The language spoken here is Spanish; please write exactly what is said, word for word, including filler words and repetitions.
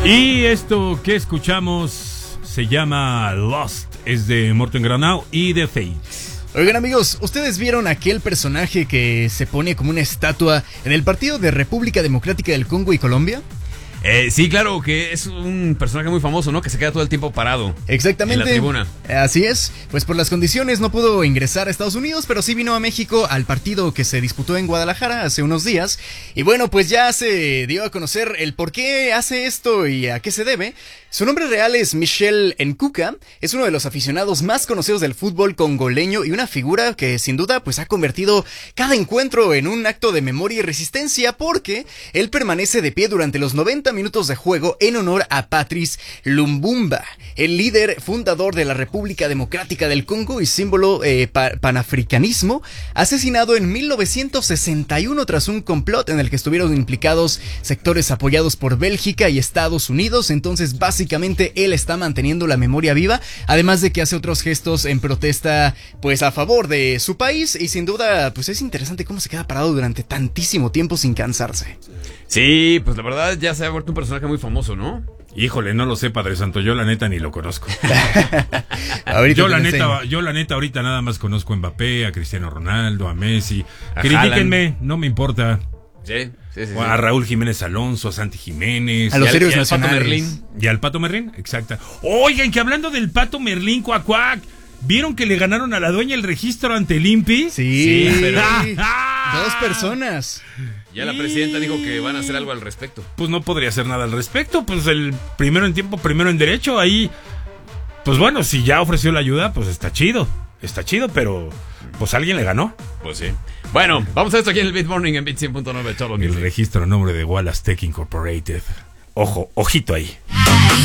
Y esto que escuchamos se llama Lost, es de Morten Granau y de Fates. Oigan amigos, ¿ustedes vieron aquel personaje que se pone como una estatua en el partido de República Democrática del Congo y Colombia? Eh, sí, claro, que es un personaje muy famoso, ¿no? Que se queda todo el tiempo parado. Exactamente. En la tribuna. Así es. Pues por las condiciones no pudo ingresar a Estados Unidos, pero sí vino a México al partido que se disputó en Guadalajara hace unos días. Y bueno, pues ya se dio a conocer el por qué hace esto y a qué se debe. Su nombre real es Michel Nkuka. Es uno de los aficionados más conocidos del fútbol congoleño y una figura que sin duda pues ha convertido cada encuentro en un acto de memoria y resistencia, porque él permanece de pie durante los noventa minutos de juego en honor a Patrice Lumumba, el líder fundador de la República Democrática del Congo y símbolo eh, pa panafricanismo, asesinado en mil novecientos sesenta y uno tras un complot en el que estuvieron implicados sectores apoyados por Bélgica y Estados Unidos. Entonces básicamente él está manteniendo la memoria viva, además de que hace otros gestos en protesta pues a favor de su país, y sin duda pues es interesante cómo se queda parado durante tantísimo tiempo sin cansarse. Sí, pues la verdad ya se ha vuelto un personaje muy famoso, ¿no? Híjole, no lo sé, Padre Santo, yo la neta ni lo conozco. yo la neta, yo la neta ahorita nada más conozco a Mbappé, a Cristiano Ronaldo, a Messi. A Critíquenme, Haaland. no me importa. Sí, sí, sí, sí. A Raúl Jiménez Alonso, a Santi Jiménez. A los Y al- héroes y al Pato nacionales. Merlín. Y al Pato Merlín, exacto. Oigan, que hablando del Pato Merlín, cuac, cuac, ¿vieron que le ganaron a la dueña el registro ante el INPI? Sí, Sí, pero- dos personas. Ya la presidenta dijo que van a hacer algo al respecto. Pues no podría hacer nada al respecto, pues el primero en tiempo, primero en derecho, ahí, pues bueno, si ya ofreció la ayuda, pues está chido, está chido, pero pues alguien le ganó. Pues sí. Bueno, vamos a esto aquí en el Beat Morning en Beat cien punto nueve Cholo El Music. registro a nombre de Wallace Tech Incorporated. Ojo, ojito ahí.